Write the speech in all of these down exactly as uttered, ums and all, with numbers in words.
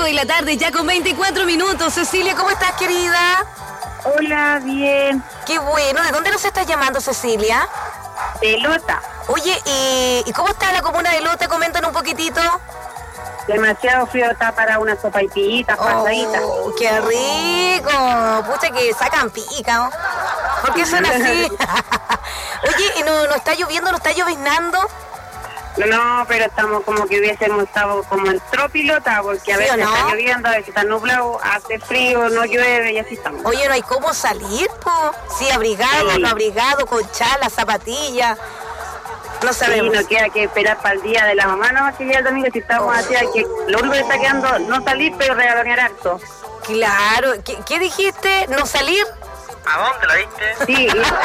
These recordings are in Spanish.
de la tarde, ya con veinticuatro minutos. Cecilia, ¿cómo estás, querida? Hola, bien. Qué bueno. ¿De dónde nos estás llamando, Cecilia? De Lota. Oye, ¿y, ¿y cómo está la comuna de Lota? Coméntanos un poquitito. Demasiado frío está para una sopaipillita, pasaditas. Oh, qué rico. Pucha, que sacan pica, ¿no? ¿Por qué son así? Oye, ¿y no, no está lloviendo, no está lloviznando? No, pero estamos como que hubiésemos estado como en tropilota, porque a ¿Sí veces o no? está lloviendo, a veces está nublado, hace frío, no llueve y así estamos. Oye, no hay cómo salir, po. Sí, abrigado, Sí. no abrigado, con chala, zapatillas. No Sí, sabemos. no queda que esperar para el día de la mamá, no, que ya el domingo si estamos así, hay que, lo único que está quedando, no salir, pero regalonear harto. Claro. ¿Qué, qué dijiste? ¿No salir? ¿A dónde la viste? Sí,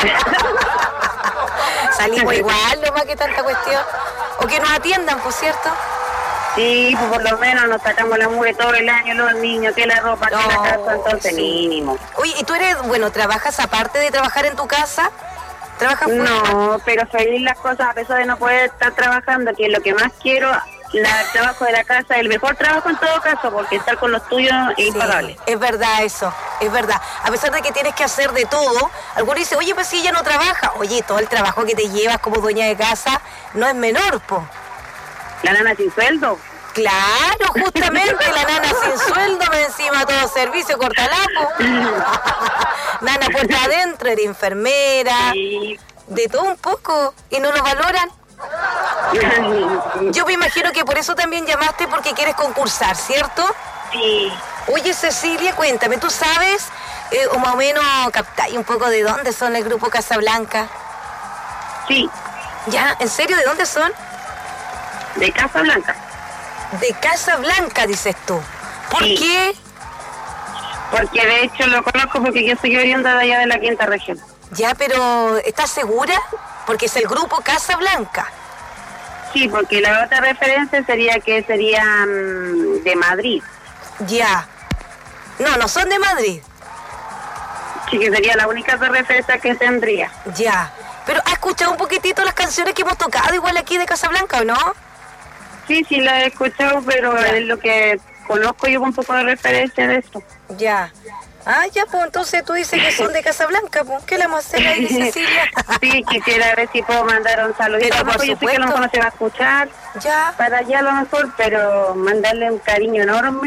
Salimos igual, no más que tanta cuestión. O que nos atiendan, por cierto. sí, pues por lo menos nos sacamos la mugre todo el año, los niños, que la ropa, que la No, casa, entonces sí. mínimo. Oye, ¿y tú eres, bueno, trabajas aparte de trabajar en tu casa? ¿Trabajas fuera? No, pero feliz las cosas, a pesar de no poder estar trabajando, que es lo que más quiero, la, el trabajo de la casa, el mejor trabajo en todo caso, porque estar con los tuyos es Sí, impagable. es verdad eso, es verdad. A pesar de que tienes que hacer de todo, algunos dicen, oye, pues si ella no trabaja. Oye, todo el trabajo que te llevas como dueña de casa no es menor, po. La nana sin sueldo. Claro, justamente, la nana sin sueldo, me encima todo servicio, cortalapo. Nana puerta adentro, eres enfermera, Sí. de todo un poco, y no lo valoran. Yo me imagino que por eso también llamaste, porque quieres concursar, ¿cierto? Sí. Oye, Cecilia, cuéntame, ¿tú sabes eh, o más o menos captáis un poco de dónde son el grupo Casablanca? Sí, ¿Ya? ¿En serio? ¿De dónde son? de Casa Blanca. De Casablanca, dices tú. ¿Por Sí. qué? Porque de hecho lo conozco porque yo soy oriunda de allá de la quinta región. Ya, pero ¿estás segura? Porque es el grupo Casablanca. Sí, porque la otra referencia sería que sería mm, de Madrid. Ya. No, no son de Madrid. Sí, que sería la única referencia que tendría. Ya. Pero ¿has escuchado un poquitito las canciones que hemos tocado igual aquí de Casablanca o no? Sí, sí la he escuchado, pero Ya. es lo que conozco yo un poco de referencia de esto. Ya. Ah, ya, pues entonces tú dices que son de Casablanca, pues. ¿Qué le vamos a hacer ahí, Cecilia? Sí, quisiera ver si puedo mandar un saludito. Pero A lo por mejor yo sé que a lo supuesto. mejor no se va a escuchar Ya. para allá a lo mejor, pero mandarle un cariño enorme.